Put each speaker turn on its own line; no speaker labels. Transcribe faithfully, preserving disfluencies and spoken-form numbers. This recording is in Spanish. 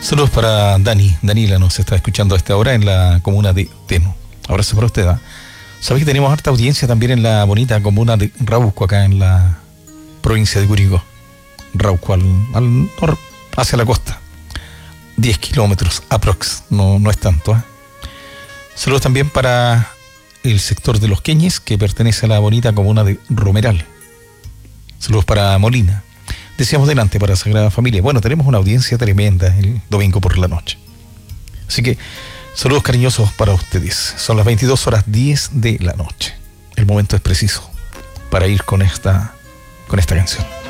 Saludos para Dani. Danila nos está escuchando a esta hora en la comuna de Teno. Abrazo para usted. ¿eh? Sabéis que tenemos harta audiencia también en la bonita comuna de Rauco, acá en la provincia de Curicó. Rauco, al, al nor, hacia la costa. diez kilómetros aprox, no, no es tanto. ¿eh? Saludos también para el sector de Los Queñes, que pertenece a la bonita comuna de Romeral. Saludos para Molina. Decíamos delante para Sagrada Familia. Bueno, tenemos una audiencia tremenda el domingo por la noche. Así que saludos cariñosos para ustedes. Son las veintidós horas diez de la noche. El momento es preciso para ir con esta, con esta canción.